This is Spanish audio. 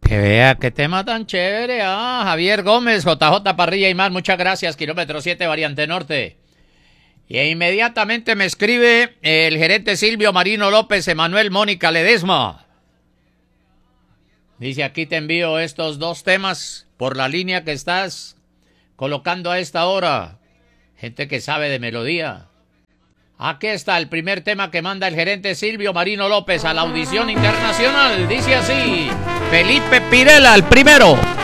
Que vea qué tema tan chévere. Javier Gómez, JJ Parrilla y más. Muchas gracias. Kilómetro 7, variante norte. Y inmediatamente me escribe el gerente Silvio Marino López, Emanuel Mónica Ledesma. Dice, aquí te envío estos dos temas por la línea que estás colocando a esta hora. Gente que sabe de melodía. Aquí está el primer tema que manda el gerente Silvio Marino López a la audición internacional. Dice así, Felipe Pirela, el primero.